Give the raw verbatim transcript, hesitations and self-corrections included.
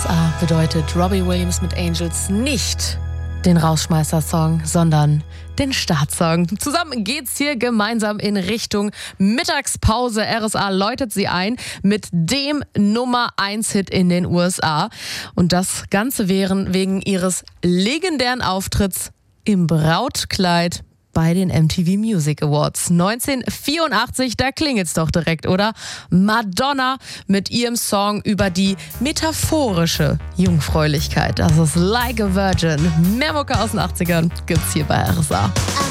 S A bedeutet Robbie Williams mit Angels nicht den Rausschmeißer-Song, sondern den Startsong. Zusammen geht's hier gemeinsam in Richtung Mittagspause. R S A läutet sie ein mit dem Nummer eins Hit in den U S A. Und das Ganze wären wegen ihres legendären Auftritts im Brautkleid bei den M T V Music Awards neunzehnhundertvierundachtzig. Da klingelt's doch direkt, oder? Madonna mit ihrem Song über die metaphorische Jungfräulichkeit. Das ist Like a Virgin. Mehr Mucke aus den achtzigern gibt's hier bei R S A.